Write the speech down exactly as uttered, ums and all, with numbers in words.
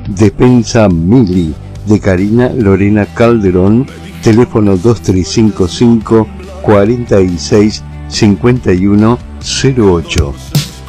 Despensa Mili, de Karina Lorena Calderón, teléfono dos tres cinco cinco, cuarenta y seis, cincuenta y uno cero ocho.